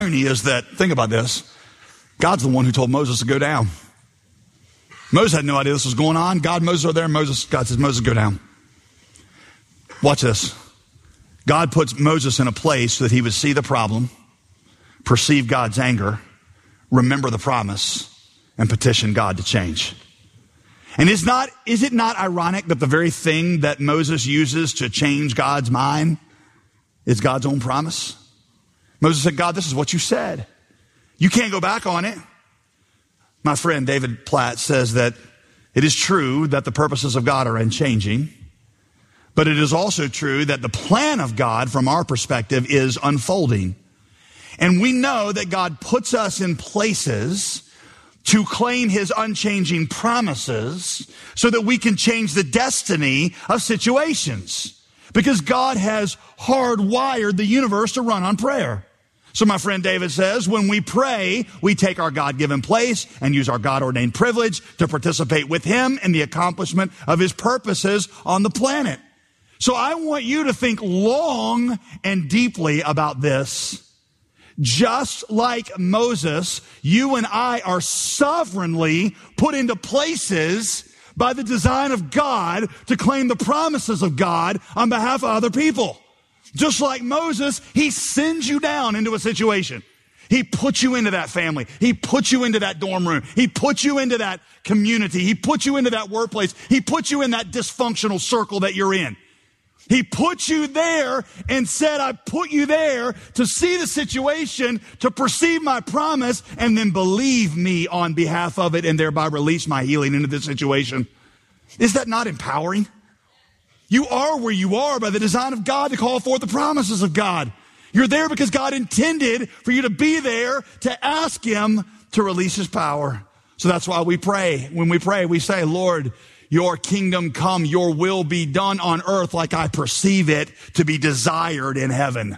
irony is that, think about this, God's the one who told Moses to go down. Moses had no idea this was going on. Moses are there, God says, Moses, go down. Watch this. God puts Moses in a place so that he would see the problem, perceive God's anger, remember the promise, and petition God to change. And is it not ironic that the very thing that Moses uses to change God's mind is God's own promise? Moses said, God, this is what you said. You can't go back on it. My friend David Platt says that it is true that the purposes of God are unchanging, but it is also true that the plan of God from our perspective is unfolding. And we know that God puts us in places to claim his unchanging promises so that we can change the destiny of situations. Because God has hardwired the universe to run on prayer. So my friend David says, when we pray, we take our God-given place and use our God-ordained privilege to participate with him in the accomplishment of his purposes on the planet. So I want you to think long and deeply about this. Just like Moses, you and I are sovereignly put into places by the design of God to claim the promises of God on behalf of other people. Just like Moses, he sends you down into a situation. He puts you into that family. He puts you into that dorm room. He puts you into that community. He puts you into that workplace. He puts you in that dysfunctional circle that you're in. He put you there and said, I put you there to see the situation, to perceive my promise, and then believe me on behalf of it and thereby release my healing into this situation. Is that not empowering? You are where you are by the design of God to call forth the promises of God. You're there because God intended for you to be there to ask him to release his power. So that's why we pray. When we pray, we say, Lord, your kingdom come, your will be done on earth like I perceive it to be desired in heaven.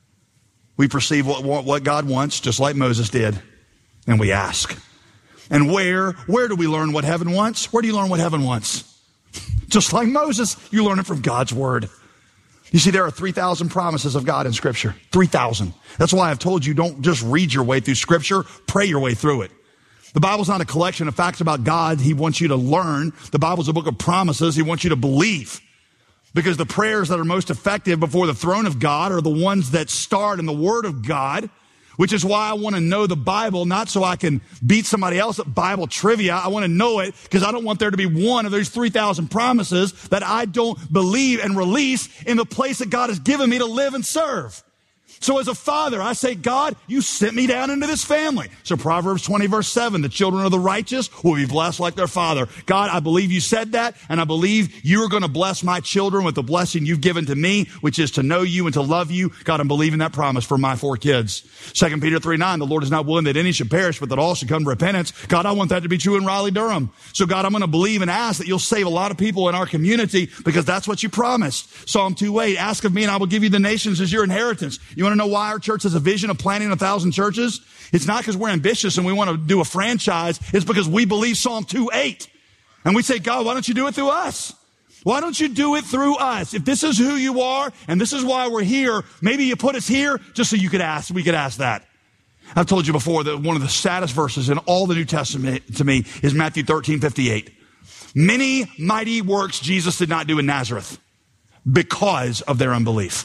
We perceive what God wants, just like Moses did, and we ask. And where do we learn what heaven wants? Where do you learn what heaven wants? Just like Moses, you learn it from God's word. You see, there are 3,000 promises of God in Scripture. 3,000. That's why I've told you, don't just read your way through Scripture, pray your way through it. The Bible's not a collection of facts about God he wants you to learn. The Bible's a book of promises he wants you to believe. Because the prayers that are most effective before the throne of God are the ones that start in the Word of God, which is why I want to know the Bible, not so I can beat somebody else at Bible trivia. I want to know it because I don't want there to be one of those 3,000 promises that I don't believe and release in the place that God has given me to live and serve. So as a father, I say, God, you sent me down into this family. So Proverbs 20 verse 7, the children of the righteous will be blessed like their father. God, I believe you said that, and I believe you are going to bless my children with the blessing you've given to me, which is to know you and to love you. God, I'm believing that promise for my 4 kids. 2 Peter 3:9, the Lord is not willing that any should perish, but that all should come to repentance. God, I want that to be true in Raleigh-Durham. So God, I'm going to believe and ask that you'll save a lot of people in our community because that's what you promised. Psalm 2:8, ask of me and I will give you the nations as your inheritance. You want to know why our church has a vision of planting 1,000 churches? It's not because we're ambitious and we want to do a franchise. It's because we believe Psalm 2:8. And we say, God, why don't you do it through us? Why don't you do it through us? If this is who you are and this is why we're here, maybe you put us here just so we could ask that. I've told you before that one of the saddest verses in all the New Testament to me is Matthew 13:58. Many mighty works Jesus did not do in Nazareth because of their unbelief.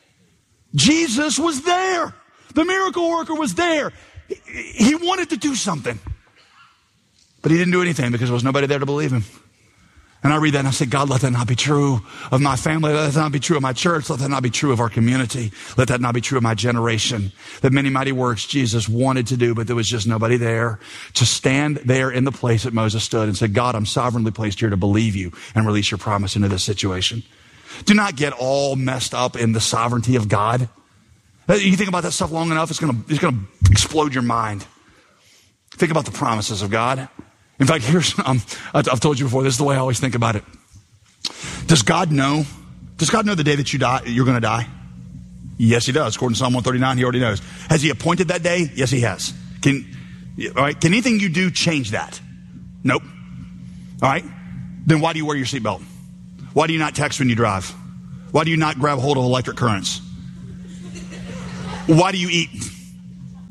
Jesus was there. The miracle worker was there. He wanted to do something. But he didn't do anything because there was nobody there to believe him. And I read that and I say, God, let that not be true of my family. Let that not be true of my church. Let that not be true of our community. Let that not be true of my generation. That many mighty works Jesus wanted to do, but there was just nobody there to stand there in the place that Moses stood and said, God, I'm sovereignly placed here to believe you and release your promise into this situation. Do not get all messed up in the sovereignty of God. You think about that stuff long enough, it's going to explode your mind. Think about the promises of God. In fact, I've told you before, this is the way I always think about it. Does God know the day that you're going to die? Yes, he does. According to Psalm 139, he already knows. Has he appointed that day? Yes, he has. Can anything you do change that? Nope. All right. Then why do you wear your seatbelt? Why do you not text when you drive? Why do you not grab hold of electric currents? Why do you eat?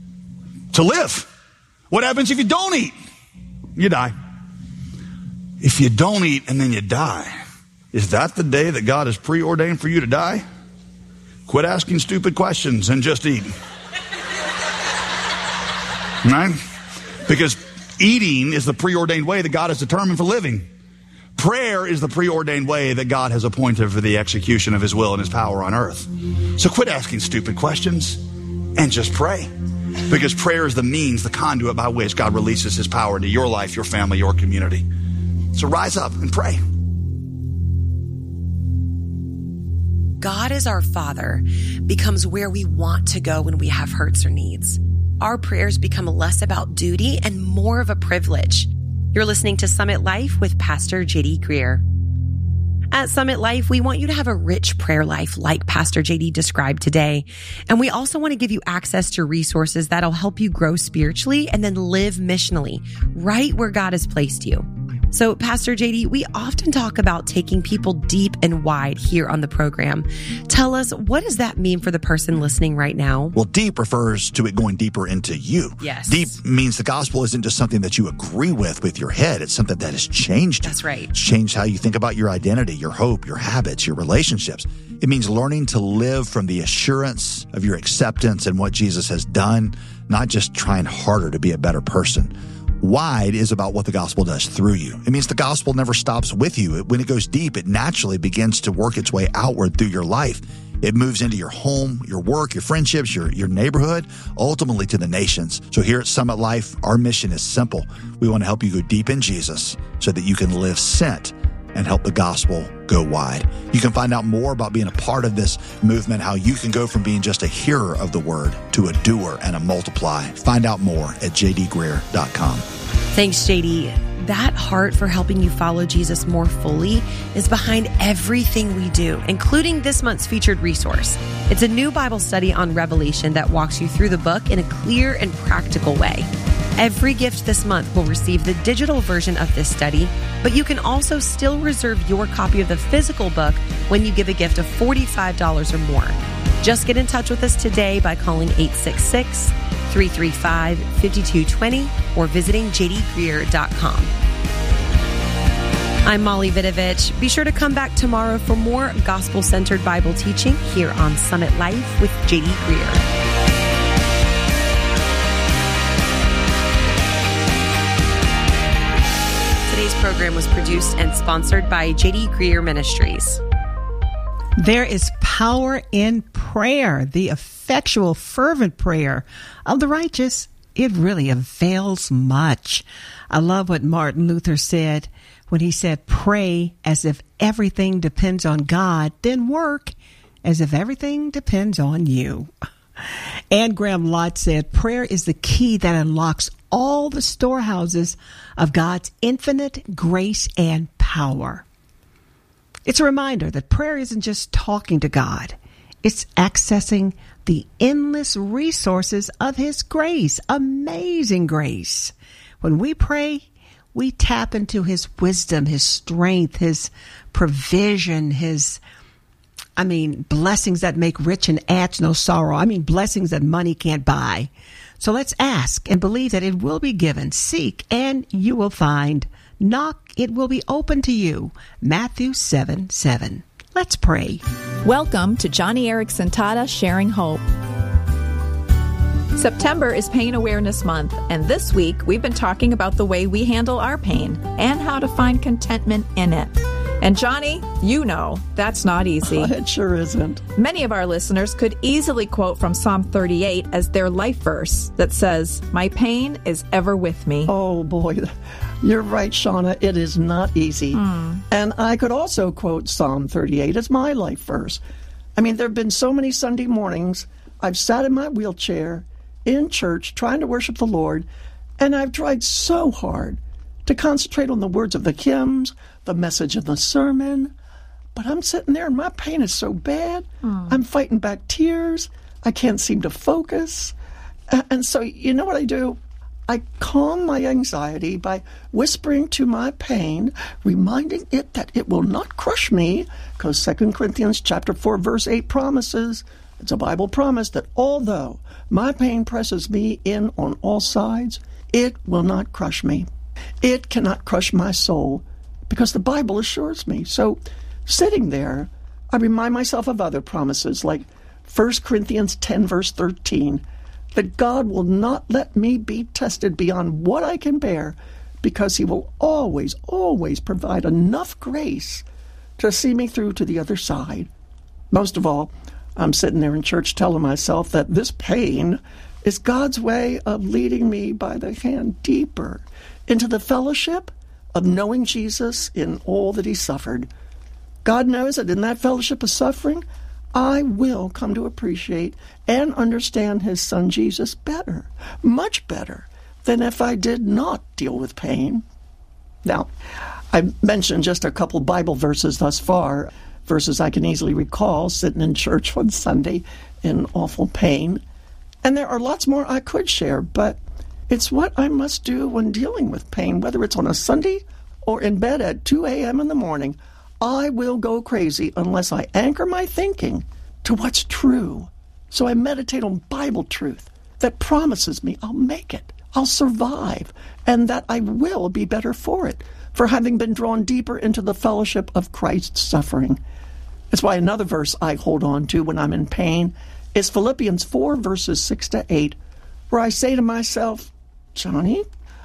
to live. What happens if you don't eat? You die. If you don't eat and then you die, is that the day that God has preordained for you to die? Quit asking stupid questions and just eat. Right? Because eating is the preordained way that God has determined for living. Prayer is the preordained way that God has appointed for the execution of his will and his power on earth. So quit asking stupid questions and just pray. Because prayer is the means, the conduit by which God releases his power into your life, your family, your community. So rise up and pray. God as our Father becomes where we want to go when we have hurts or needs. Our prayers become less about duty and more of a privilege. You're listening to Summit Life with Pastor J.D. Greear. At Summit Life, we want you to have a rich prayer life like Pastor J.D. described today. And we also want to give you access to resources that'll help you grow spiritually and then live missionally right where God has placed you. So, Pastor J.D., we often talk about taking people deep and wide here on the program. Tell us, what does that mean for the person listening right now? Well, deep refers to it going deeper into you. Yes. Deep means the gospel isn't just something that you agree with your head. It's something that has changed you. That's right. It's changed how you think about your identity, your hope, your habits, your relationships. It means learning to live from the assurance of your acceptance and what Jesus has done, not just trying harder to be a better person. Wide is about what the gospel does through you. It means the gospel never stops with you. When it goes deep, it naturally begins to work its way outward through your life. It moves into your home, your work, your friendships, your neighborhood, ultimately to the nations. So here at Summit Life, our mission is simple. We want to help you go deep in Jesus so that you can live sent and help the gospel go wide. You can find out more about being a part of this movement, how you can go from being just a hearer of the word to a doer and a multiply. Find out more at jdgreear.com. Thanks, JD. That heart for helping you follow Jesus more fully is behind everything we do, including this month's featured resource. It's a new Bible study on Revelation that walks you through the book in a clear and practical way. Every gift this month will receive the digital version of this study, but you can also still reserve your copy of the physical book when you give a gift of $45 or more. Just get in touch with us today by calling 866-335-5220 or visiting jdgreear.com. I'm Molly Vidovich. Be sure to come back tomorrow for more gospel-centered Bible teaching here on Summit Life with J.D. Greear. Today's program was produced and sponsored by J.D. Greear Ministries. There is power in prayer, the effectual, fervent prayer of the righteous. It really avails much. I love what Martin Luther said when he said, pray as if everything depends on God, then work as if everything depends on you. Anne Graham Lotz said, prayer is the key that unlocks all the storehouses of God's infinite grace and power. It's a reminder that prayer isn't just talking to God. It's accessing the endless resources of His grace, amazing grace. When we pray, we tap into His wisdom, His strength, His provision, blessings that make rich and adds no sorrow. Blessings that money can't buy. So let's ask and believe that it will be given. Seek and you will find. Knock, it will be open to you. Matthew 7:7. Let's pray. Welcome to Johnny Erickson Tata Sharing Hope. September is Pain Awareness Month, and this week we've been talking about the way we handle our pain and how to find contentment in it. And Johnny, you know, that's not easy. It sure isn't. Many of our listeners could easily quote from Psalm 38 as their life verse that says, "My pain is ever with me." Oh, boy. You're right, Shauna. It is not easy. And I could also quote Psalm 38 as my life verse. There have been so many Sunday mornings I've sat in my wheelchair in church trying to worship the Lord, and I've tried so hard to concentrate on the words of the hymns, the message of the sermon, but I'm sitting there and my pain is so bad. I'm fighting back tears. I can't seem to focus. And so, you know what I do? I calm my anxiety by whispering to my pain, reminding it that it will not crush me, because 2 Corinthians chapter 4, verse 8 promises, It's a Bible promise that although my pain presses me in on all sides, it will not crush me. It cannot crush my soul because the Bible assures me. So sitting there, I remind myself of other promises like 1 Corinthians 10 verse 13, that God will not let me be tested beyond what I can bear because he will always, always provide enough grace to see me through to the other side. Most of all, I'm sitting there in church telling myself that this pain is God's way of leading me by the hand deeper into the fellowship of knowing Jesus in all that he suffered. God knows that in that fellowship of suffering, I will come to appreciate and understand his son Jesus better, much better than if I did not deal with pain. Now, I mentioned just a couple Bible verses thus far, verses I can easily recall sitting in church one Sunday in awful pain. And there are lots more I could share, but it's what I must do when dealing with pain, whether it's on a Sunday or in bed at 2 a.m. in the morning. I will go crazy unless I anchor my thinking to what's true. So I meditate on Bible truth that promises me I'll make it, I'll survive, and that I will be better for it, for having been drawn deeper into the fellowship of Christ's suffering. That's why another verse I hold on to when I'm in pain is Philippians 4, verses 6 to 8, where I say to myself, Johnny,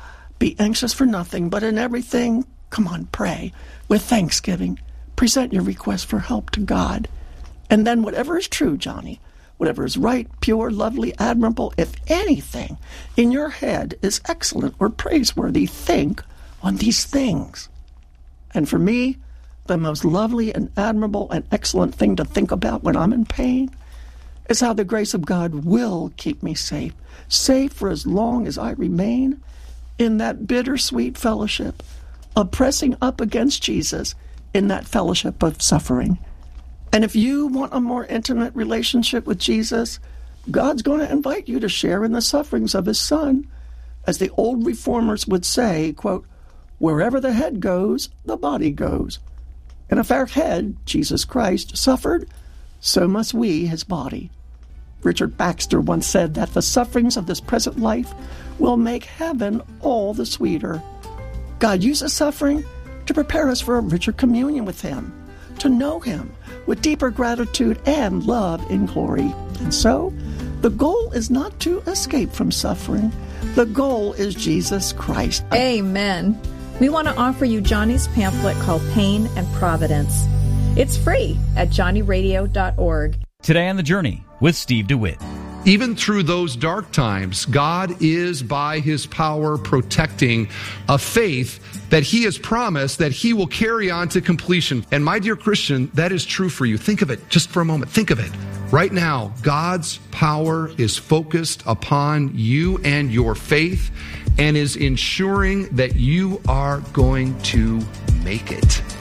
be anxious for nothing, but in everything, come on, pray with thanksgiving. Present your request for help to God. And then whatever is true, Johnny, whatever is right, pure, lovely, admirable, if anything in your head is excellent or praiseworthy, think on these things. And for me, the most lovely and admirable and excellent thing to think about when I'm in pain is how the grace of God will keep me safe for as long as I remain in that bittersweet fellowship of pressing up against Jesus in that fellowship of suffering. And if you want a more intimate relationship with Jesus, God's going to invite you to share in the sufferings of his son. As the old reformers would say, quote, wherever the head goes, the body goes. And if our head, Jesus Christ, suffered, so must we, his body. Richard Baxter once said that the sufferings of this present life will make heaven all the sweeter. God uses suffering to prepare us for a richer communion with him, to know him with deeper gratitude and love in glory. And so, the goal is not to escape from suffering. The goal is Jesus Christ. Amen. We want to offer you Johnny's pamphlet called Pain and Providence. It's free at johnnyradio.org. Today on The Journey with Steve DeWitt. Even through those dark times, God is by his power protecting a faith that he has promised that he will carry on to completion. And my dear Christian, that is true for you. Think of it just for a moment. Think of it. Right now, God's power is focused upon you and your faith and is ensuring that you are going to make it.